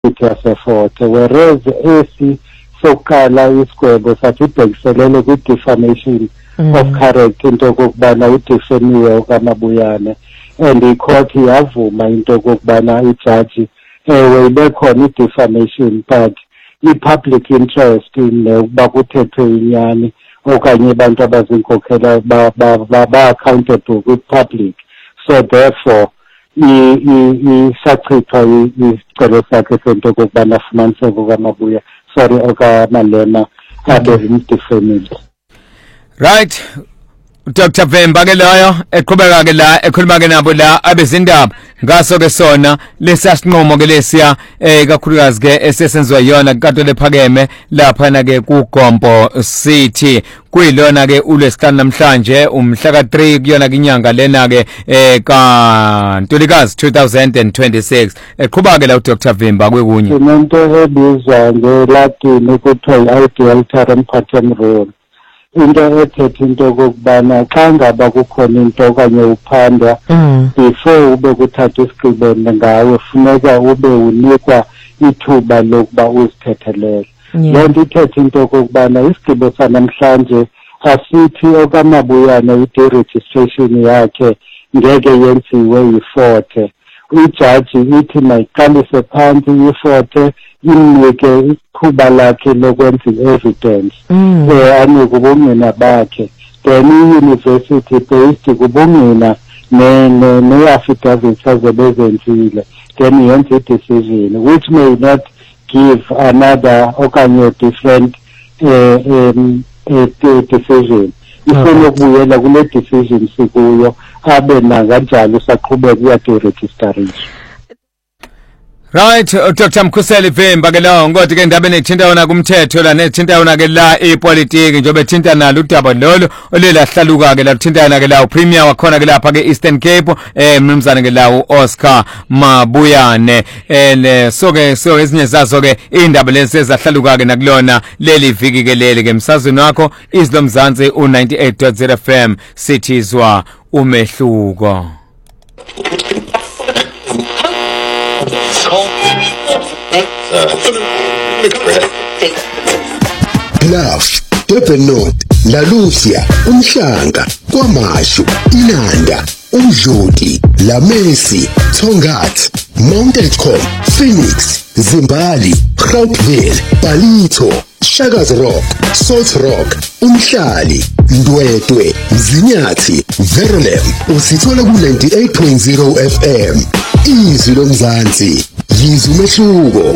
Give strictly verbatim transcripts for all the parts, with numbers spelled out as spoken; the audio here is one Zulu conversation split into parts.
yaseFort, whereas esi sokuqala isigwebo sathi ubhekiselele kwi-defamation mm. of character into okokubana udefamiwe ukaMabuyane, and icourt yavuma into okokubana ijaji ewe ibe khona i-defamation but i-public interest in ukuba kuthethwe inyani okanye abantu abazinkokhela ba-accountable kwi-public, so therefore isachithwa isicelo sakhe sento okokubana afumaniseke ukaMabuya sorry okaMalema abe imdefamile. Right, Doctor Vimba ke loyo eqhubeka ke la ekhuluma ke nabo la abezindaba ngaso ke sona lesasinqomo ke lesiya eh kakhulukazi ke esesenziwa yona kato lephakeme lapha na ke ku Gompo City kuyilona ke uLwesihlanu namhlanje umhla ka three kuyona ke inyanga lena ke eh ka Ntulikazi two thousand twenty-six eqhubeka ke la uDoctor Vimba kwekunye into ebizwa ngeLatin ukuthiwa i-ideal term pattern rule, into ethethe into okokubana xa ngaba kukhona into okanye uphandwa before ube kuthatha isigqibo ngawe funeka ube unikwa ithuba lokuba uzithethelele. Loo nto ithethe into okokubana isigqibo sanamhlanje asithi okaMabuyane i-deregistration yakhe ngeke yenziwe yiFort. Ijaji ithi mayiqalise phansi iFort imnike ithuba lakhe lokwenza i-evidence anike ubungqina bakhe, then i-university based kubungqina ne-affidavits azebezenzile then yenze i-decision which may not give another okanye different uh, um, uh, decision. Ifuna ukubuyela kule decision sikuyo abe nanganjalo saqhubeka uyaderegistarisha. Right, Doctor Mkhuseli Vimba ke lawo ngoti ke indaba nethinta yona kumthetho la nethinta yona ke la epolitiki njobe thinta nalo udaba lolo olela hlaluka ke la thinta yona ke la premier wakhona ke lapha ke Eastern Cape eh mnumzane ke la Oscar Mabuyane eh so ke so ezinye zazo ke indaba lezi ezahlaluka ke nakulona leli viki ke leli ke msazweni wakho Islo Mzansi u ninety-eight point zero F M sithizwa umehluko. Love, Durban North, La Lucia, Umhlanga, KwaMashu, Inanda, Umdludi, La Messi, Tongat, Mount Elcom, Phoenix, Zimbali, Groupville, Palito, Shaga's Rock, Salt Rock, Umhlali, Ndwedwe, Mzinyathi, Verulam, usithola ku ninety-eight point zero F M. Izwi lomzansi, yizwi umehluko.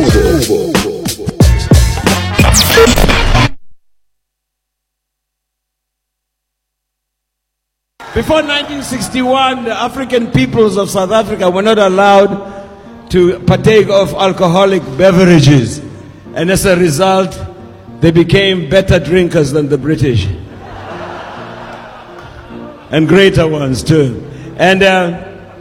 Before nineteen sixty-one, the African peoples of South Africa were not allowed to partake of alcoholic beverages. And as a result, they became better drinkers than the British. And greater ones too. And uh,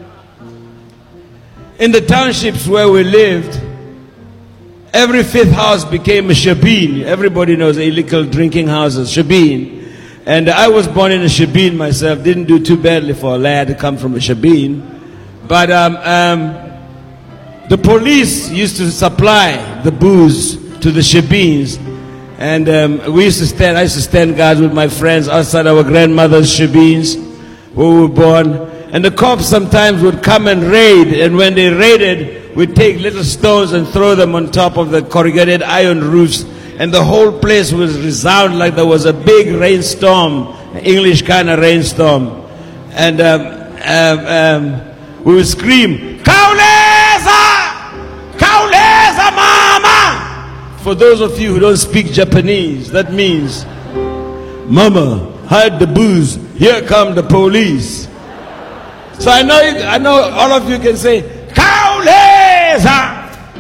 in the townships where we lived, every fifth house became a shebeen. Everybody knows illegal drinking houses, shebeen. And I was born in a shebeen myself. Didn't do too badly for a lad to come from a shebeen. But um, um, the police used to supply the booze to the shebeens. And um, we used to stand, I used to stand guards with my friends outside our grandmother's shebeens where we were born. And the cops sometimes would come and raid. And when they raided, we'd take little stones and throw them on top of the corrugated iron roofs. And the whole place would resound like there was a big rainstorm, English kind of rainstorm. And um, um, um, we would scream, Kauleza! Kauleza, mama! For those of you who don't speak Japanese, that means, Mama, hide the booze, here come the police. So I know, you, I know all of you can say, Kauleza!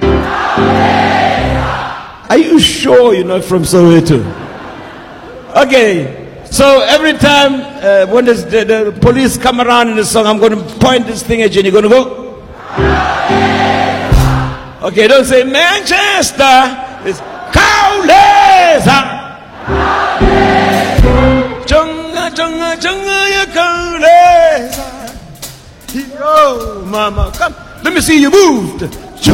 Are you sure you're not from Soweto? Okay, so every time uh, when the, the police come around in the song, I'm going to point this thing at you and you're going to go. Okay, don't say Manchester, it's Kauleza. Chunga, chunga, chunga, ya Kauleza. Oh, mama, come, let me see you moved.